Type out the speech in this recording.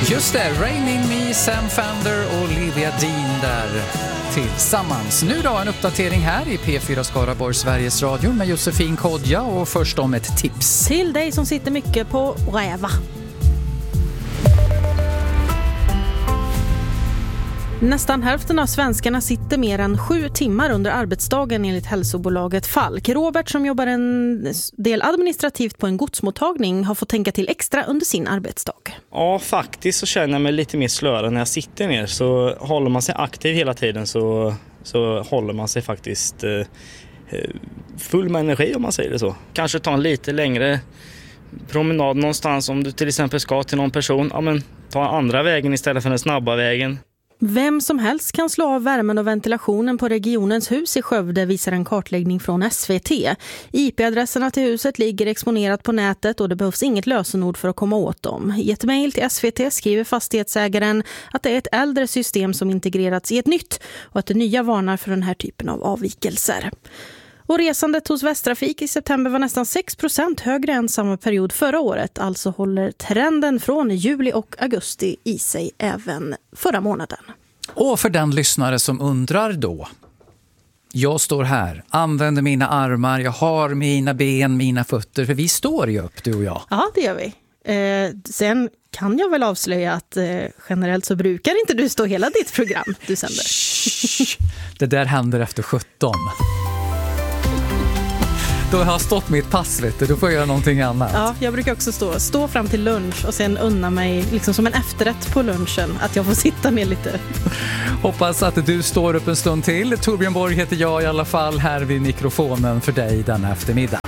Just det, Raining Me, Sam Fender och Olivia Dean där tillsammans. Nu då en uppdatering här i P4 Skaraborg, Sveriges Radio med Josefin Kodja, och först om ett tips. Till dig som sitter mycket på räva. Nästan hälften av svenskarna sitter mer än 7 timmar under arbetsdagen enligt hälsobolaget Falk. Robert, som jobbar en del administrativt på en godsmottagning, har fått tänka till extra under sin arbetsdag. Ja, faktiskt så känner jag mig lite mer slöare när jag sitter ner. Så håller man sig aktiv hela tiden så håller man sig faktiskt full med energi, om man säger det så. Kanske ta en lite längre promenad någonstans om du till exempel ska till någon person. Ja, men ta andra vägen istället för den snabba vägen. Vem som helst kan slå av värmen och ventilationen på regionens hus i Skövde, visar en kartläggning från SVT. IP-adresserna till huset ligger exponerat på nätet och det behövs inget lösenord för att komma åt dem. I ett mejl till SVT skriver fastighetsägaren att det är ett äldre system som integrerats i ett nytt och att det nya varnar för den här typen av avvikelser. Och resandet hos Västtrafik i september var nästan 6% högre än samma period förra året. Alltså håller trenden från juli och augusti i sig även förra månaden. Och för den lyssnare som undrar då. Jag står här, använder mina armar, jag har mina ben, mina fötter. För vi står ju upp, du och jag. Ja, det gör vi. Sen kan jag väl avslöja att generellt så brukar inte du stå hela ditt program du sänder. Det där händer efter 17. Då har jag stått mitt pass, vet du. Då får jag göra någonting annat. Ja, jag brukar också stå fram till lunch och sen unna mig liksom som en efterrätt på lunchen att jag får sitta ner lite. Hoppas att du står upp en stund till. Torbjörn Borg heter jag i alla fall, här vid mikrofonen för dig denna eftermiddag.